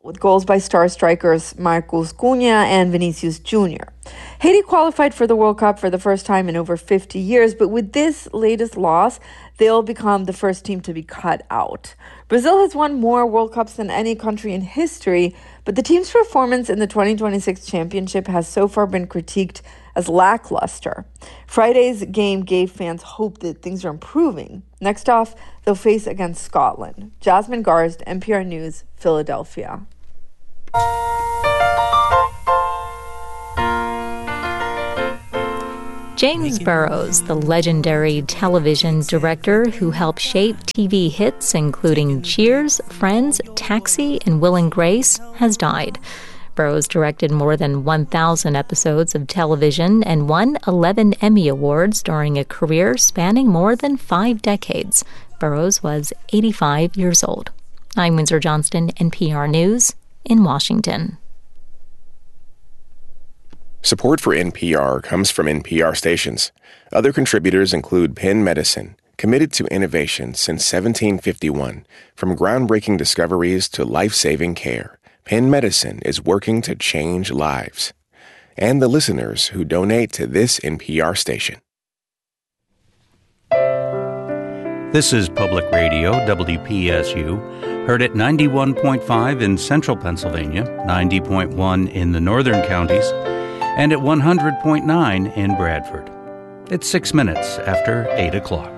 with goals by star strikers Marcos Cunha and Vinicius Jr. Haiti qualified for the World Cup for the first time in over 50 years, but with this latest loss, they'll become the first team to be cut out. Brazil has won more World Cups than any country in history, but the team's performance in the 2026 championship has so far been critiqued as lackluster. Friday's game gave fans hope that things are improving. Next off, they'll face against Scotland. Jasmine Garst, NPR News, Philadelphia. James Burrows, the legendary television director who helped shape TV hits including Cheers, Friends, Taxi, and Will and Grace, has died. Burrows directed more than 1,000 episodes of television and won 11 Emmy Awards during a career spanning more than 5 decades. Burrows was 85 years old. I'm Windsor Johnston, NPR News, in Washington. Support for NPR comes from NPR stations. Other contributors include Penn Medicine, committed to innovation since 1751. From groundbreaking discoveries to life-saving care, Penn Medicine is working to change lives. And the listeners who donate to this NPR station. This is Public Radio, WPSU, heard at 91.5 in central Pennsylvania, 90.1 in the northern counties, and at 100.9 in Bradford. It's 6 minutes after 8 o'clock.